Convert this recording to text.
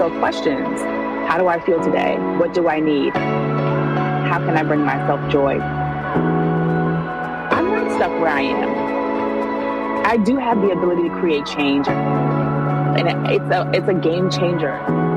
myself questions. How do I feel today? What do I need? How can I bring myself joy? I'm not stuck where I am. I do have the ability to create change, and it's a game changer.